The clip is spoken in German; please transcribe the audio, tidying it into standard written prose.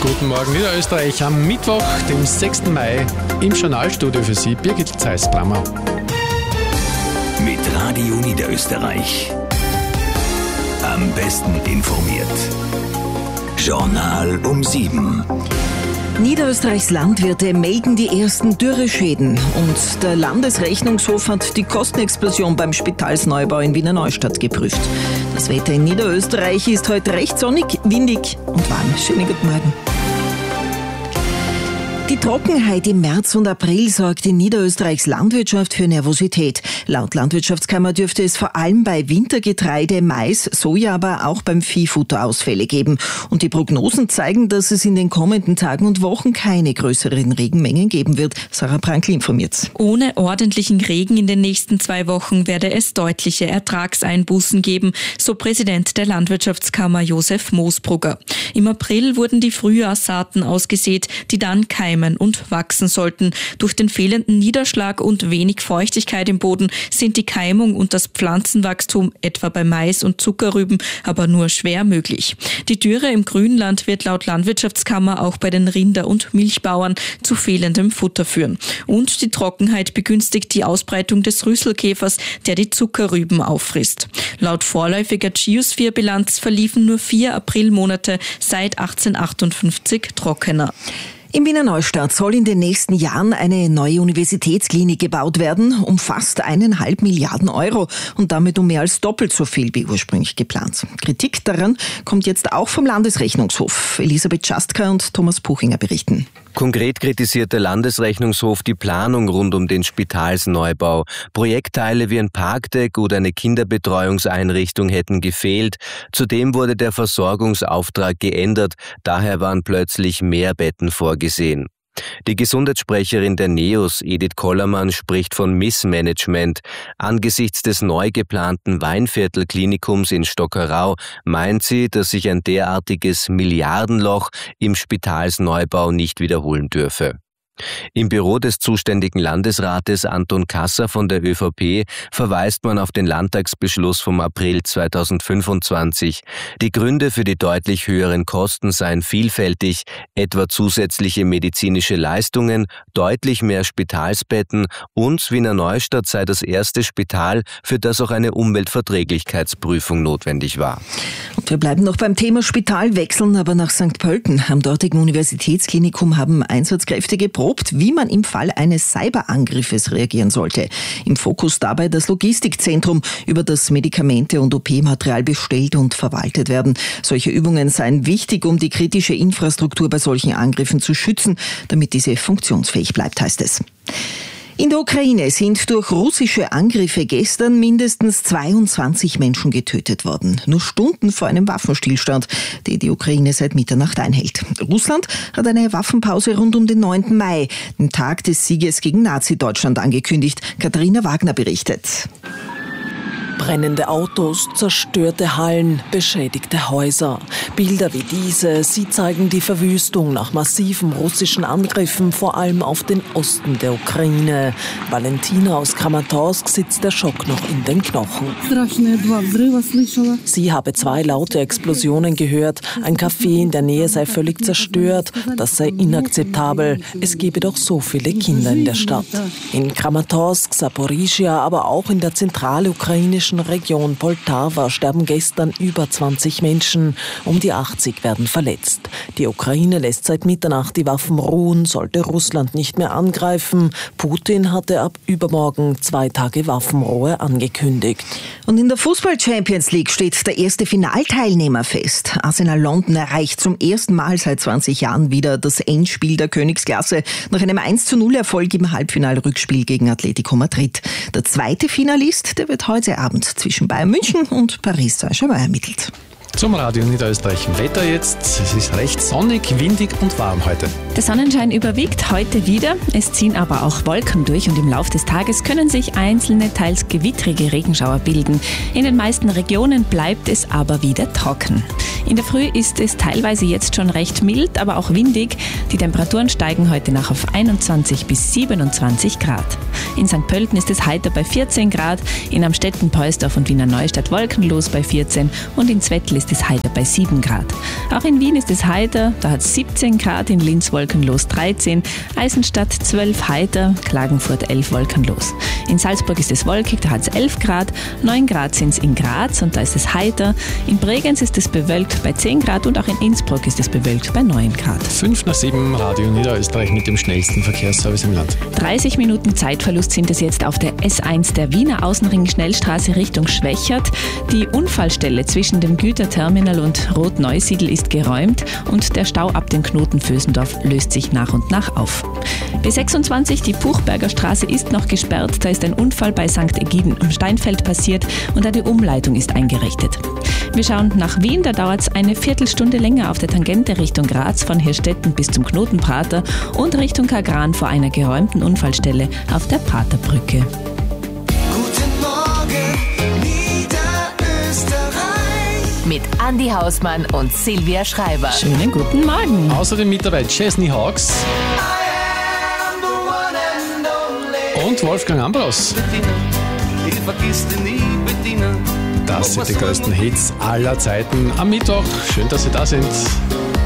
Guten Morgen Niederösterreich am Mittwoch, dem 6. Mai. Im Journalstudio für Sie Birgit Zeiss-Brammer. Mit Radio Niederösterreich. Am besten informiert. Journal um 7. Niederösterreichs Landwirte melden die ersten Dürreschäden und der Landesrechnungshof hat die Kostenexplosion beim Spitalsneubau in Wiener Neustadt geprüft. Das Wetter in Niederösterreich ist heute recht sonnig, windig und warm. Schönen guten Morgen. Die Trockenheit im März und April sorgt in Niederösterreichs Landwirtschaft für Nervosität. Laut Landwirtschaftskammer dürfte es vor allem bei Wintergetreide, Mais, Soja, aber auch beim Viehfutter Ausfälle geben. Und die Prognosen zeigen, dass es in den kommenden Tagen und Wochen keine größeren Regenmengen geben wird. Sarah Prankl informiert. Ohne ordentlichen Regen in den nächsten 2 Wochen werde es deutliche Ertragseinbußen geben, so Präsident der Landwirtschaftskammer Josef Moosbrugger. Im April wurden die Frühjahrssaaten ausgesät, die dann keimen und wachsen sollten. Durch den fehlenden Niederschlag und wenig Feuchtigkeit im Boden sind die Keimung und das Pflanzenwachstum etwa bei Mais und Zuckerrüben aber nur schwer möglich. Die Dürre im Grünland wird laut Landwirtschaftskammer auch bei den Rinder- und Milchbauern zu fehlendem Futter führen. Und die Trockenheit begünstigt die Ausbreitung des Rüsselkäfers, der die Zuckerrüben auffrisst. Laut vorläufiger Geosphere-Bilanz verliefen nur 4 Aprilmonate seit 1858 trockener. In Wiener Neustadt soll in den nächsten Jahren eine neue Universitätsklinik gebaut werden, um fast 1,5 Milliarden Euro und damit um mehr als doppelt so viel wie ursprünglich geplant. Kritik daran kommt jetzt auch vom Landesrechnungshof. Elisabeth Schastka und Thomas Puchinger berichten. Konkret kritisiert der Landesrechnungshof die Planung rund um den Spitalsneubau. Projektteile wie ein Parkdeck oder eine Kinderbetreuungseinrichtung hätten gefehlt. Zudem wurde der Versorgungsauftrag geändert, daher waren plötzlich mehr Betten vorgesehen. Die Gesundheitssprecherin der NEOS, Edith Kollermann, spricht von Missmanagement. Angesichts des neu geplanten Weinviertel-Klinikums in Stockerau meint sie, dass sich ein derartiges Milliardenloch im Spitalsneubau nicht wiederholen dürfe. Im Büro des zuständigen Landesrates Anton Kasser von der ÖVP verweist man auf den Landtagsbeschluss vom April 2025. Die Gründe für die deutlich höheren Kosten seien vielfältig, etwa zusätzliche medizinische Leistungen, deutlich mehr Spitalsbetten und Wiener Neustadt sei das erste Spital, für das auch eine Umweltverträglichkeitsprüfung notwendig war. Und wir bleiben noch beim Thema Spital, wechseln aber nach St. Pölten. Am dortigen Universitätsklinikum haben Einsatzkräfte geprobt, wie man im Fall eines Cyberangriffes reagieren sollte. Im Fokus dabei das Logistikzentrum, über das Medikamente und OP-Material bestellt und verwaltet werden. Solche Übungen seien wichtig, um die kritische Infrastruktur bei solchen Angriffen zu schützen, damit diese funktionsfähig bleibt, heißt es. In der Ukraine sind durch russische Angriffe gestern mindestens 22 Menschen getötet worden. Nur Stunden vor einem Waffenstillstand, den die Ukraine seit Mitternacht einhält. Russland hat eine Waffenpause rund um den 9. Mai, den Tag des Sieges gegen Nazi-Deutschland, angekündigt. Katharina Wagner berichtet. Brennende Autos, zerstörte Hallen, beschädigte Häuser. Bilder wie diese, sie zeigen die Verwüstung nach massiven russischen Angriffen, vor allem auf den Osten der Ukraine. Valentina aus Kramatorsk sitzt der Schock noch in den Knochen. Sie habe 2 laute Explosionen gehört. Ein Café in der Nähe sei völlig zerstört. Das sei inakzeptabel. Es gebe doch so viele Kinder in der Stadt. In Kramatorsk, Saporischschja, aber auch in der zentralukrainischen Region Poltawa sterben gestern über 20 Menschen. Um die 80 werden verletzt. Die Ukraine lässt seit Mitternacht die Waffen ruhen, sollte Russland nicht mehr angreifen. Putin hatte ab übermorgen 2 Tage Waffenruhe angekündigt. Und in der Fußball-Champions League steht der erste Finalteilnehmer fest. Arsenal London erreicht zum ersten Mal seit 20 Jahren wieder das Endspiel der Königsklasse nach einem 1:0-Erfolg im Halbfinalrückspiel gegen Atletico Madrid. Der zweite Finalist, der wird heute Abend zwischen Bayern München und Paris Saint-Germain ermittelt. Zum Radio Niederösterreich Wetter jetzt. Es ist recht sonnig, windig und warm heute. Der Sonnenschein überwiegt heute wieder. Es ziehen aber auch Wolken durch und im Laufe des Tages können sich einzelne, teils gewittrige Regenschauer bilden. In den meisten Regionen bleibt es aber wieder trocken. In der Früh ist es teilweise jetzt schon recht mild, aber auch windig. Die Temperaturen steigen heute Nacht auf 21 bis 27 Grad. In St. Pölten ist es heiter bei 14 Grad, in Amstetten, Peusdorf und Wiener Neustadt wolkenlos bei 14 und in Zwettl ist ist es heiter bei 7 Grad. Auch in Wien ist es heiter, da hat es 17 Grad, in Linz wolkenlos 13, Eisenstadt 12 heiter, Klagenfurt 11 wolkenlos. In Salzburg ist es wolkig, da hat es 11 Grad, 9 Grad sind es in Graz und da ist es heiter. In Bregenz ist es bewölkt bei 10 Grad und auch in Innsbruck ist es bewölkt bei 9 Grad. 5:07, Radio Niederösterreich mit dem schnellsten Verkehrsservice im Land. 30 Minuten Zeitverlust sind es jetzt auf der S1 der Wiener Außenring-Schnellstraße Richtung Schwächert. Die Unfallstelle zwischen dem Güterterminal und Rot-Neusiedl ist geräumt und der Stau ab dem Knoten Vösendorf löst sich nach und nach auf. B26, die Puchberger Straße ist noch gesperrt. Da ist ein Unfall bei St. Egiden am Steinfeld passiert und eine Umleitung ist eingerichtet. Wir schauen nach Wien, da dauert es eine Viertelstunde länger auf der Tangente Richtung Graz von Hirstetten bis zum Knotenprater und Richtung Kagran vor einer geräumten Unfallstelle auf der Praterbrücke. Guten Morgen, Niederösterreich. Mit Andi Hausmann und Silvia Schreiber. Schönen guten Morgen. Außerdem mit dabei Chesney Hawks und Wolfgang Ambros. Das sind die größten Hits aller Zeiten am Mittwoch. Schön, dass Sie da sind.